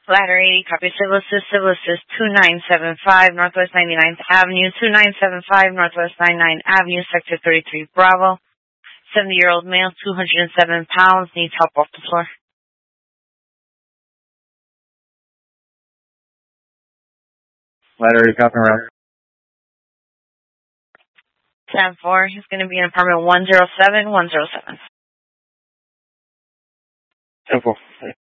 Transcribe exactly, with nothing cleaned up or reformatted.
Ladder eighty, copy Civil Assist, Civil Assist two nine seven five, Northwest ninety-ninth Avenue, two nine seven five, Northwest ninety-ninth Avenue, Sector thirty-three, Bravo. seventy-year-old male, two hundred seven pounds, needs help off the floor. Ladder eighty, copy around. ten four, he's going to be in apartment one zero seven, one zero seven. ten four.